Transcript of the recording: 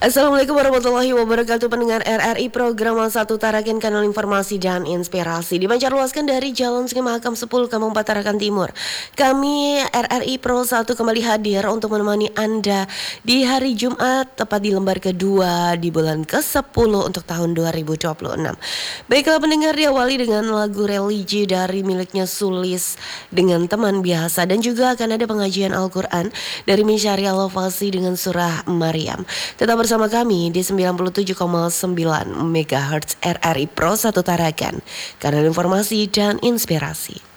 Assalamualaikum warahmatullahi wabarakatuh. Pendengar RRI program Satu Tarakan, kanal informasi dan inspirasi dipancarluaskan dari Jalan Sri Mahakam 10 Kampung Tarakan Timur. Kami RRI Pro 1 kembali hadir untuk menemani Anda di hari Jumat, tepat di lembar kedua di bulan ke-10 untuk tahun 2026. Baiklah pendengar, diawali dengan lagu religi dari miliknya Sulis dengan teman biasa, dan juga akan ada pengajian Al-Quran dari Misyari Al-Fasi dengan surah Maryam. Tetap bersama kami di 97,9 MHz RRI Pro 1 Tarakan, kanal informasi dan inspirasi.